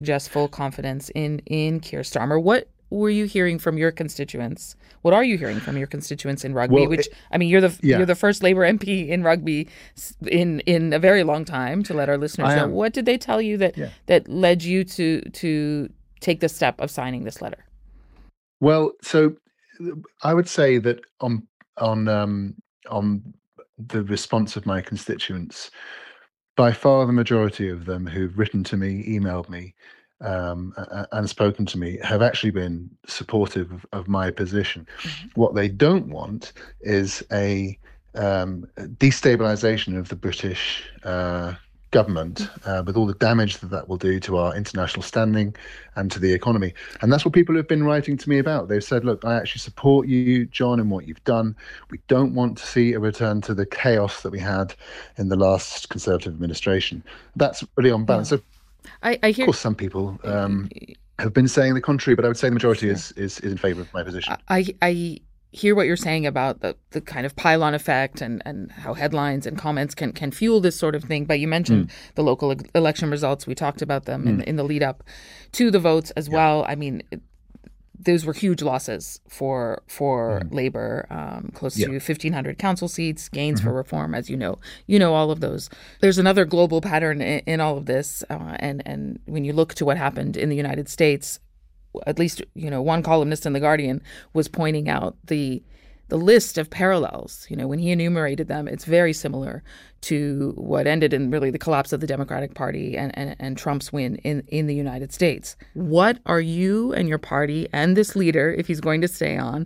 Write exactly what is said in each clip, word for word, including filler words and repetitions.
just full confidence in in Keir Starmer. What were you hearing from your constituents? What are you hearing from your constituents in Rugby? Well, Which, it, I mean, you're the you're yeah, the first Labour M P in Rugby in in a very long time. To let our listeners I know, am. what did they tell you that Yeah. that led you to to take the step of signing this letter? Well, so I would say that on on um, on the response of my constituents, by far the majority of them who've written to me, emailed me, um, a- a- and spoken to me have actually been supportive of, of my position. Mhm. What they don't want is a um, destabilization of the British uh, government, uh, with all the damage that that will do to our international standing and to the economy. And that's what people have been writing to me about. They've said, look, I actually support you, John, in what you've done. We don't want to see a return to the chaos that we had in the last Conservative administration. That's really on Yeah, balance. Of I I hear. course, some people um, have been saying the contrary, but I would say the majority Sure. is is, is in favour of my position. I I hear what you're saying about the, the kind of pylon effect and, and how headlines and comments can, can fuel this sort of thing. But you mentioned Mm, the local e- election results. We talked about them in mm, the, in the lead up to the votes as yeah. well. I mean, it- those were huge losses for for Mm, Labour, um, close yeah. to fifteen hundred council seats, gains Hmm. for Reform, as you know. You know all of those. There's another global pattern in, in all of this, uh, and and when you look to what happened in the United States, at least you know one columnist in the Guardian was pointing out the the list of parallels. You know, when he enumerated them, it's very similar to what ended in really the collapse of the Democratic Party and, and, and Trump's win in, in the United States. What are you and your party and this leader, if he's going to stay on,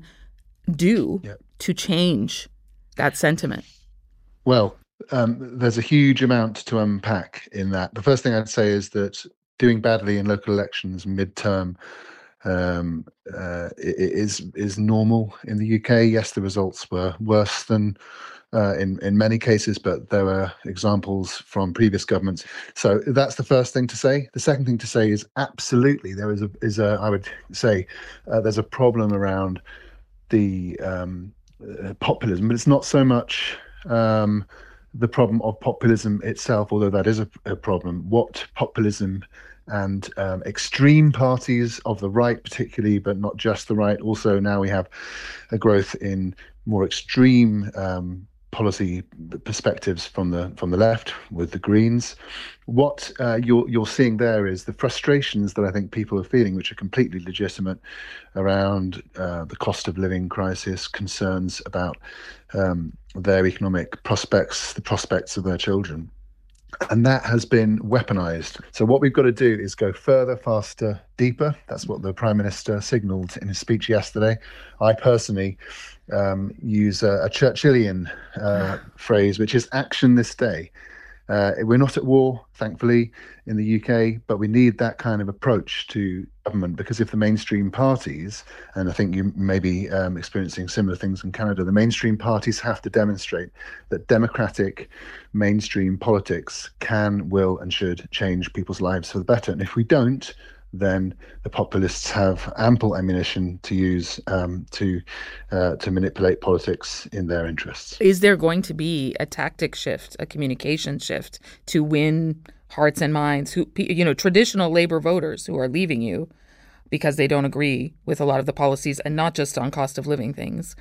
do Yeah. to change that sentiment? Well, um, there's a huge amount to unpack in that. The first thing I'd say is that doing badly in local elections midterm um, uh, i- i- is is normal in the U K. Yes, the results were worse than uh, in in many cases, but there were examples from previous governments. So that's the first thing to say. The second thing to say is absolutely there is a is a I would say uh, there's a problem around the um, uh, populism, but it's not so much um, the problem of populism itself, although that is a, a problem. What populism and um, extreme parties of the right, particularly, but not just the right. Also, now we have a growth in more extreme um, policy perspectives from the from the left with the Greens. What uh, you're you're seeing there is the frustrations that I think people are feeling, which are completely legitimate, around uh, the cost of living crisis, concerns about um, their economic prospects, the prospects of their children. And that has been weaponized. So, what we've got to do is go further, faster, deeper. That's what the Prime Minister signalled in his speech yesterday. I personally um, use a, a Churchillian uh, phrase, which is action this day. Uh, we're not at war, thankfully, in the U K, but we need that kind of approach to government because if the mainstream parties, and I think you may be um, experiencing similar things in Canada, the mainstream parties have to demonstrate that democratic mainstream politics can, will, and should change people's lives for the better. And if we don't, then the populists have ample ammunition to use um, to uh, to manipulate politics in their interests. Is there going to be a tactic shift, a communication shift to win hearts and minds? Who, you know, traditional Labour voters who are leaving you because they don't agree with a lot of the policies, and not just on cost of living things,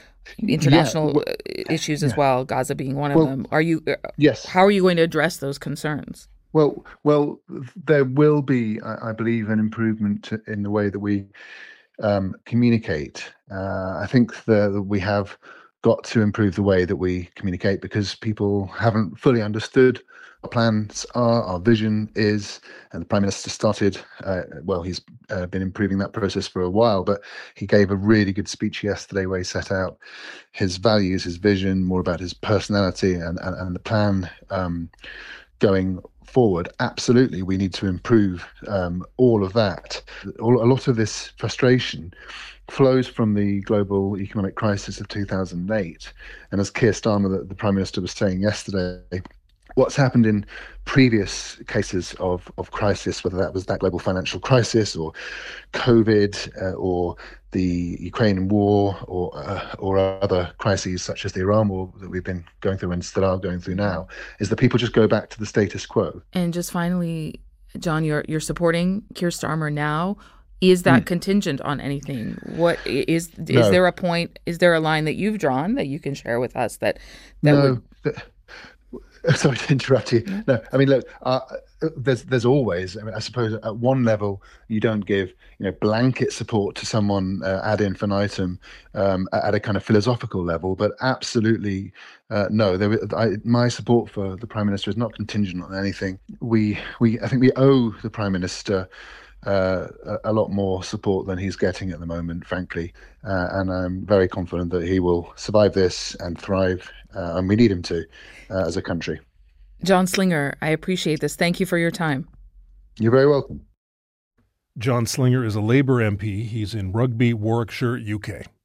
Yeah, international w- uh, issues as yeah. well, Gaza being one of Well, them. Are you? uh, yes. How are you going to address those concerns? Well, well, there will be, I, I believe, an improvement in the way that we um, communicate. Uh, I think that we have got to improve the way that we communicate because people haven't fully understood our plans are, our vision is, and the Prime Minister started, uh, well, he's uh, been improving that process for a while, but he gave a really good speech yesterday where he set out his values, his vision, more about his personality and, and, and the plan um, going forward. Absolutely, we need to improve um, all of that. All, a lot of this frustration flows from the global economic crisis of two thousand eight. And as Keir Starmer, the, the Prime Minister, was saying yesterday, what's happened in previous cases of, of crisis, whether that was that global financial crisis or COVID uh, or the Ukraine war or uh, or other crises such as the Iran war that we've been going through and still are going through now, is that people just go back to the status quo. And just finally, John, you're you're supporting Keir Starmer now. Is that Mm. contingent on anything? What is is No. there a point? Is there a line that you've drawn that you can share with us that that No. would? th- Sorry to interrupt you. Yeah. No, I mean, look, uh, there's there's always. I mean, I suppose at one level you don't give you know blanket support to someone uh, ad infinitum um, at a kind of philosophical level, but absolutely uh, no. There, I, my support for the Prime Minister is not contingent on anything. We we I think we owe the Prime Minister uh, a, a lot more support than he's getting at the moment, frankly. Uh, and I'm very confident that he will survive this and thrive, uh, and we need him to uh, as a country. John Slinger, I appreciate this. Thank you for your time. You're very welcome. John Slinger is a Labour M P. He's in Rugby, Warwickshire, U K.